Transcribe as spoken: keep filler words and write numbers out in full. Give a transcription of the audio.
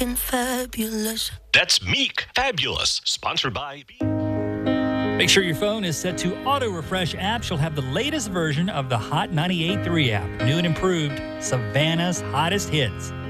Fabulous. That's Meek Fabulous, sponsored by... Make sure your phone is set to Auto Refresh apps. You'll have the latest version of the Hot ninety-eight point three app. New and improved, Savannah's hottest hits.